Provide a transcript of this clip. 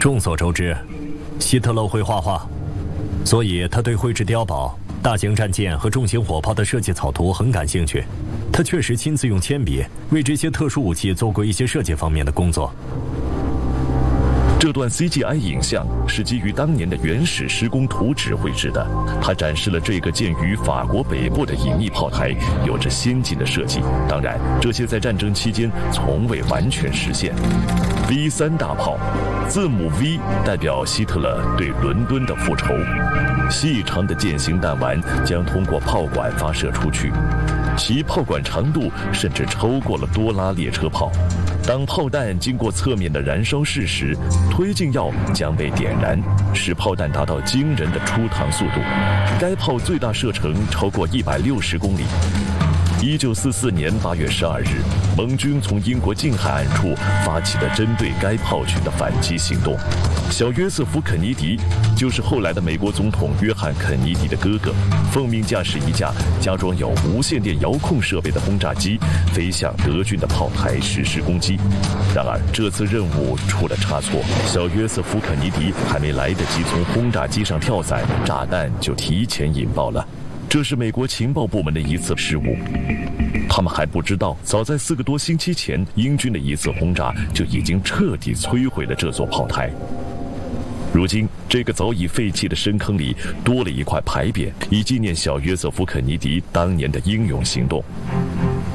众所周知，希特勒会画画，所以他对绘制碉堡、大型战舰和重型火炮的设计草图很感兴趣。他确实亲自用铅笔为这些特殊武器做过一些设计方面的工作。 这段 CGI 影像是基于当年的原始施工图纸绘制的，它展示了这个建于法国北部的隐秘炮台有着先进的设计。当然，这些在战争期间从未完全实现。V3大炮，字母 V 代表希特勒对伦敦的复仇。细长的剑形弹丸将通过炮管发射出去，其炮管长度甚至超过了多拉列车炮。当炮弹经过侧面的燃烧室时，推进药将被点燃，使炮弹达到惊人的出膛速度。该炮最大射程超过160公里。1944年8月12日，盟军从英国近海岸处发起了针对该炮群的反击行动。小约瑟夫·肯尼迪就是后来的美国总统约翰·肯尼迪的哥哥，奉命驾驶一架加装有无线电遥控设备的轰炸机飞向德军的炮台实施攻击。然而这次任务出了差错，小约瑟夫·肯尼迪还没来得及从轰炸机上跳伞，炸弹就提前引爆了。这是美国情报部门的一次失误，他们还不知道，早在4个多星期前，英军的一次轰炸就已经彻底摧毁了这座炮台。如今，这个早已废弃的深坑里多了一块牌匾，以纪念小约瑟夫·肯尼迪当年的英勇行动。